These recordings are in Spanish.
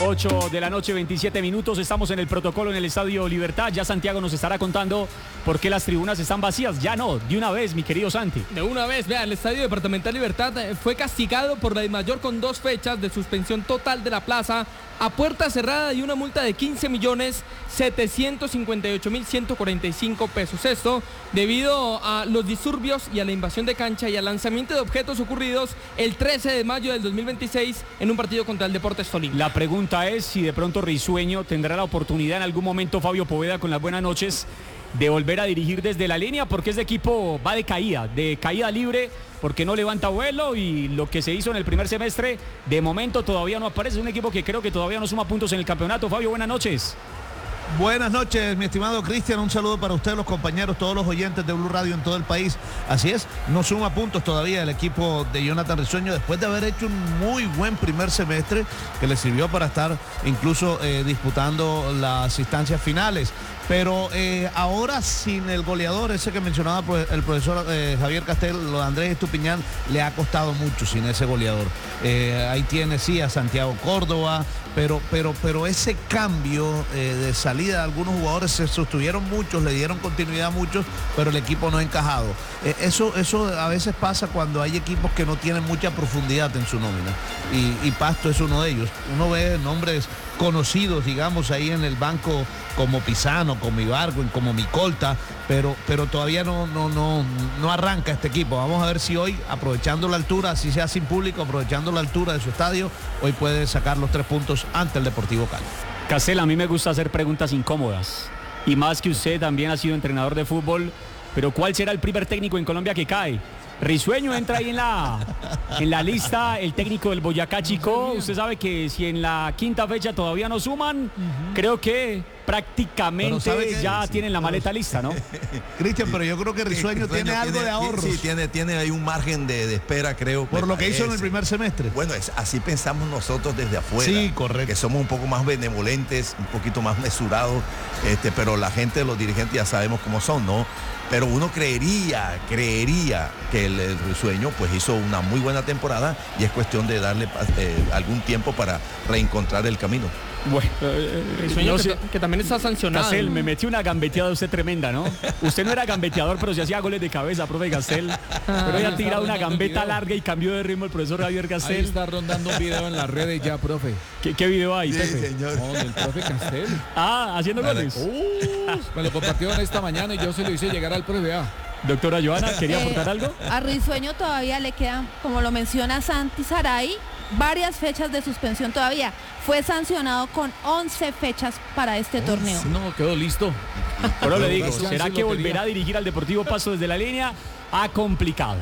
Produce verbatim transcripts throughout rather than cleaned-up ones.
ocho de la noche, veintisiete minutos. Estamos en el protocolo en el Estadio Libertad. Ya Santiago nos estará contando por qué las tribunas están vacías. Ya no, de una vez, mi querido Santi. De una vez, vea, el Estadio Departamental Libertad fue castigado por la DIMAYOR con dos fechas de suspensión total de la plaza a puerta cerrada y una multa de quince millones setecientos cincuenta y ocho mil ciento cuarenta y cinco pesos. Esto debido a los disturbios y a la invasión de cancha y al lanzamiento de objetos ocurridos el trece de mayo del dos mil veintiséis en un partido contra el Deportes Tolima. La pregunta es si de pronto Risueño tendrá la oportunidad en algún momento, Fabio Poveda, con las buenas noches, de volver a dirigir desde la línea, porque este equipo va de caída, de caída libre, porque no levanta vuelo y lo que se hizo en el primer semestre, de momento todavía no aparece. Es un equipo que creo que todavía no suma puntos en el campeonato. Fabio, buenas noches. Buenas noches, mi estimado Cristian, un saludo para usted, los compañeros, todos los oyentes de Blue Radio en todo el país. Así es, no suma puntos todavía el equipo de Jonathan Risueño después de haber hecho un muy buen primer semestre que le sirvió para estar incluso eh, disputando las instancias finales. Pero eh, ahora sin el goleador, ese que mencionaba el profesor eh, Javier Castel, lo de Andrés Estupiñán, le ha costado mucho sin ese goleador. Eh, ahí tiene sí a Santiago Córdoba, pero, pero, pero ese cambio eh, de salida de algunos jugadores, se sostuvieron muchos, le dieron continuidad a muchos, pero el equipo no ha encajado. Eh, eso, eso a veces pasa cuando hay equipos que no tienen mucha profundidad en su nómina. Y, y Pasto es uno de ellos. Uno ve nombres conocidos, digamos, ahí en el banco como Pisano, como Ibargüen, como Micolta, pero, pero todavía no, no, no, no arranca este equipo. Vamos a ver si hoy, aprovechando la altura, así sea sin público, aprovechando la altura de su estadio, hoy puede sacar los tres puntos ante el Deportivo Cali. Castel, a mí me gusta hacer preguntas incómodas, y más que usted también ha sido entrenador de fútbol, pero ¿cuál será el primer técnico en Colombia que cae? Risueño entra ahí en la, en la lista, el técnico del Boyacá Chico. Usted sabe que si en la quinta fecha todavía no suman, uh-huh. creo que prácticamente ya sí, tienen la maleta pero... lista, ¿no? Cristian, pero yo creo que Risueño tiene, tiene algo de ahorros. Sí, tiene, tiene ahí un margen de, de espera, creo. Por lo que hizo en el primer semestre. Bueno, es, así pensamos nosotros desde afuera. Sí, correcto. Que somos un poco más benevolentes, un poquito más mesurados, este, pero la gente, los dirigentes ya sabemos cómo son, ¿no? Pero uno creería, creería que el, el Risueño pues hizo una muy buena temporada y es cuestión de darle eh, algún tiempo para reencontrar el camino. Bueno, eh, Risueño que, que también está sancionado. Castel, me metí una gambeteada de usted tremenda, ¿no? Usted no era gambeteador, pero se hacía goles de cabeza, profe Castel. Pero ella ha tirado una gambeta larga y cambió de ritmo el profesor Javier Castel. Ahí está rondando un video en las redes ya, profe. ¿Qué, qué video hay, sí, Pepe? señor. No, del profe Castel. Ah, haciendo vale. goles. Uh, me lo compartieron esta mañana y yo se lo hice llegar al profe A. Doctora Joana, ¿quería eh, aportar algo? A Risueño todavía le quedan, como lo menciona Santi Saray, varias fechas de suspensión todavía. Fue sancionado con once fechas para este oh, torneo. No, quedó listo. Pero le digo, ¿será que volverá a dirigir al Deportivo Pasto desde la línea? Ha complicado.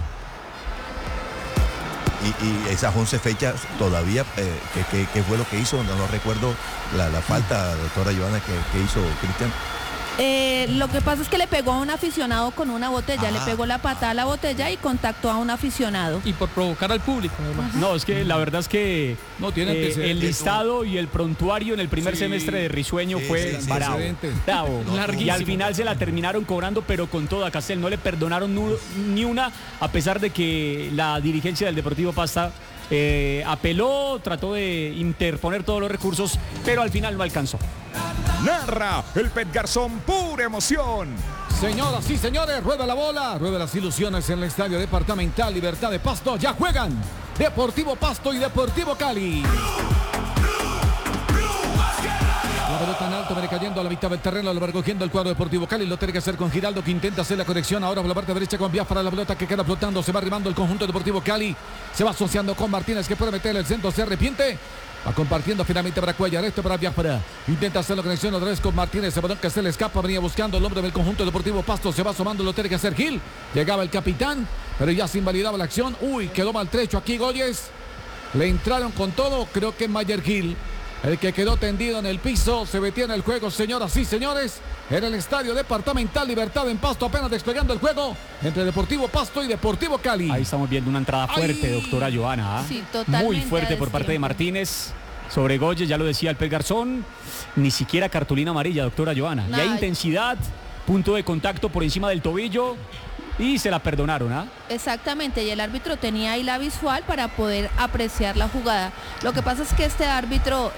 Y, y esas once fechas todavía, eh, ¿qué fue lo que hizo? No, no recuerdo la, la falta, doctora Joana, que, que hizo Cristian. Eh, lo que pasa es que le pegó a un aficionado con una botella, ah, le pegó la patada a la botella y contactó a un aficionado. Y por provocar al público, además. No, es que la verdad es que no tiene eh, el listado y el prontuario en el primer sí, semestre de Risueño sí, fue sí, bravo. bravo. No, y al final se la terminaron cobrando, pero con toda. Castel no le perdonaron nu, ni una, a pesar de que la dirigencia del Deportivo Pasto eh, apeló, trató de interponer todos los recursos, pero al final no alcanzó. Narra el Pet Garzón, pura emoción. Señoras y señores, rueda la bola, rueda las ilusiones en el Estadio Departamental Libertad de Pasto. Ya juegan Deportivo Pasto y Deportivo Cali. La pelota en alto, viene cayendo a la mitad del terreno, lo va recogiendo el cuadro Deportivo Cali, lo tiene que hacer con Giraldo, que intenta hacer la conexión ahora por la parte derecha con Biafra, la pelota que queda flotando, se va arribando el conjunto Deportivo Cali, se va asociando con Martínez, que puede meter el centro, se arrepiente, va compartiendo finalmente para Cuellar, esto para Biafra, intenta hacer la conexión otra vez con Martínez, el balón que se le escapa, venía buscando el hombre del conjunto Deportivo Pasto, se va asomando, lo tiene que hacer Gil, llegaba el capitán, pero ya se invalidaba la acción, uy, quedó maltrecho aquí Goyes, le entraron con todo, creo que Mayer Gil. El que quedó tendido en el piso, se metía en el juego, señoras y señores, en el Estadio Departamental Libertad en Pasto, apenas desplegando el juego entre Deportivo Pasto y Deportivo Cali. Ahí estamos viendo una entrada fuerte, Ay. doctora Joana. ¿eh? Sí, totalmente. Muy fuerte por parte de Martínez sobre Goyes, ya lo decía el Pet Garzón, ni siquiera cartulina amarilla, doctora Joana. No, y hay intensidad, punto de contacto por encima del tobillo. Y se la perdonaron, ¿ah? ¿eh? Exactamente, y el árbitro tenía ahí la visual para poder apreciar la jugada. Lo que pasa es que este árbitro